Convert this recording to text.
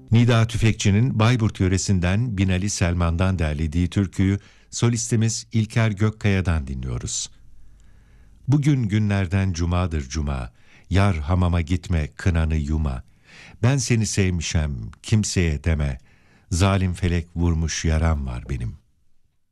Nida Tüfekçi'nin Bayburt yöresinden Binali Selman'dan derlediği türküyü solistimiz İlker Gökkaya'dan dinliyoruz. Bugün günlerden cumadır cuma, yar hamama gitme kınanı yuma. Ben seni sevmişem kimseye deme, zalim felek vurmuş yaram var benim.